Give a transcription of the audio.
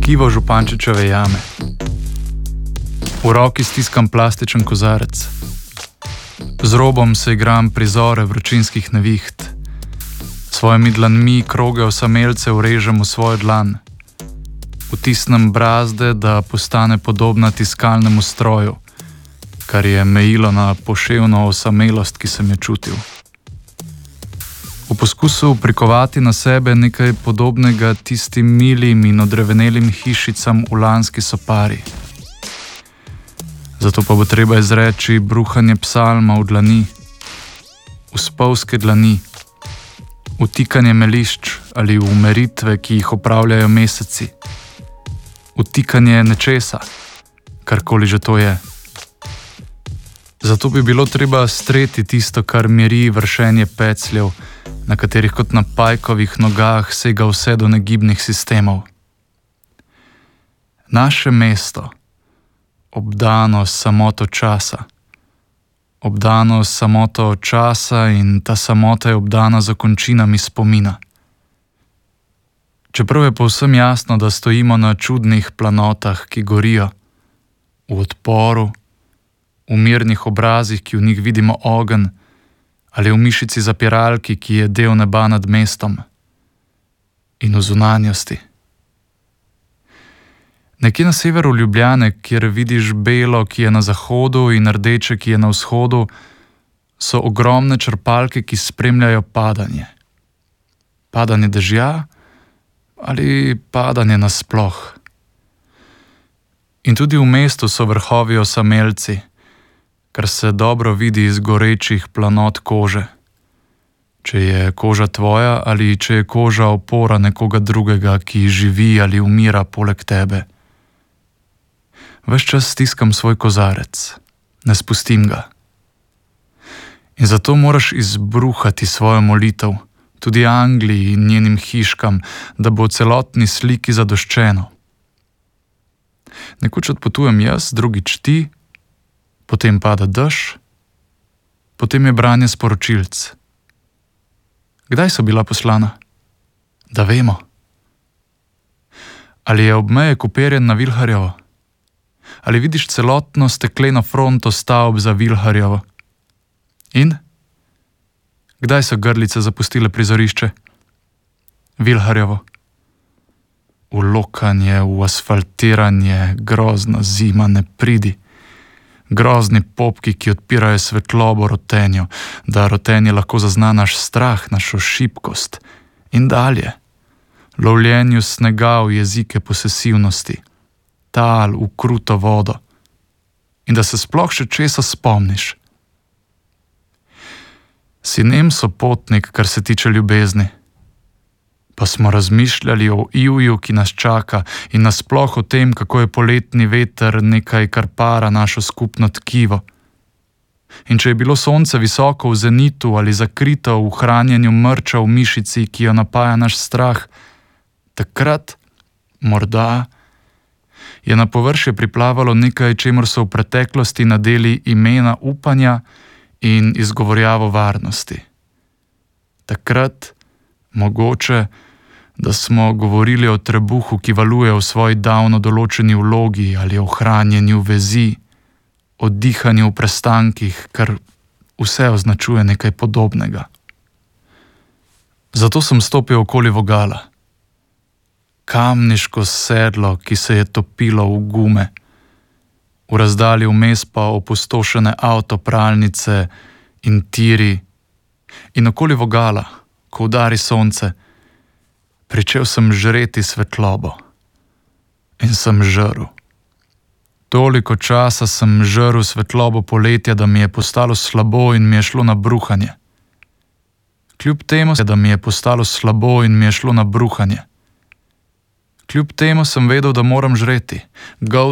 tkivo župančičeve jame. V roki stiskam plastičen kozarec. Z robom se igram prizore vročinskih neviht. Svojimi dlanmi kroge osamelce urežem v svojo dlan. Vtisnem brazde, da postane podobna tiskalnemu stroju, kar je mejilo na poševno osamelost, ki sem jo čutil. V poskusu prikovati na sebe nekaj podobnega tistim milim in odrevenelim hišicam v lanski sopari. Zato pa bo treba izreči bruhanje psalma v dlani, v spolske dlani, vtikanje melišč ali v meritve, ki jih opravljajo meseci, vtikanje nečesa, karkoli že to je. Zato bi bilo treba streti tisto, kar miri vršenje pecljev, na katerih kot na pajkovih nogah sega vse do negibnih sistemov. Naše mesto, obdano s samoto časa. Obdano s samoto časa in ta samota je obdana z končinami spomina. Čeprav je povsem jasno, da stojimo na čudnih planotah, ki gorijo, v odporu, v mirnih obrazih, ki v njih vidimo ogenj, ali v mišici zapiralki, ki je del neba nad mestom, in v zunanjosti. Nekje na severu Ljubljane, kjer vidiš belo, ki je na zahodu, in rdeče, ki je na vzhodu, so ogromne črpalke, ki spremljajo padanje. Padanje dežja ali padanje nasploh. In tudi v mestu so vrhovi osamelci, kar se dobro vidi iz gorečih planot kože. Če je koža tvoja ali če je koža opora nekoga drugega, ki živi ali umira poleg tebe. Ves čas stiskam svoj kozarec, ne spustim ga. In zato moraš izbruhati svojo molitev, tudi Angliji in njenim hiškam, da bo celotni sliki zadoščeno. Nekoč odpotujem jaz, drugič ti, potem pada dež, potem je branje sporočilc. Kdaj so bila poslana? Da vemo. Ali je ob meje uperjen na Vilharjevo? Ali vidiš celotno stekleno fronto stavb za Vilharjevo? In? Kdaj so grlice zapustile prizorišče? Vilharjevo. V lokanje, v asfaltiranje, grozna zima, ne pridi. Grozni popki, ki odpirajo svetlobo rotenju, da rotenje lahko zazna naš strah, našo šibkost. In dalje. Lovljenju snega v jezike posesivnosti. Tal v kruto vodo. In da se sploh še česa spomniš. Si nem sopotnik, kar se tiče ljubezni. Pa smo razmišljali o ivju, ki nas čaka, in nasploh o tem, kako je poletni veter nekaj, kar para našo skupno tkivo. In če je bilo sonce visoko v zenitu ali zakrito v hranjenju mrča v mišici, ki jo napaja naš strah, takrat, morda, je na površje priplavalo nekaj, čemur so v preteklosti nadeli imena upanja in izgovorjavo varnosti. Takrat, mogoče, da smo govorili o trebuhu, ki valuje v svoji davno določeni vlogi, ali o hranjenju vezi, o dihanju v prestankih, kar vse označuje nekaj podobnega. Zato sem stopil okoli vogala. Kamniško sedlo, ki se je topilo v gume, v razdalji vmes pa opustošene avtopralnice in tiri, in okoli vogala, ko udari sonce, pričel sem žreti svetlobo. In sem žrl. Toliko časa sem žrl svetlobo poletja, da mi je postalo slabo in mi je šlo na bruhanje. Kljub temu, da mi je postalo slabo in mi je šlo na bruhanje. Kljub temu sem vedel, da moram žreti.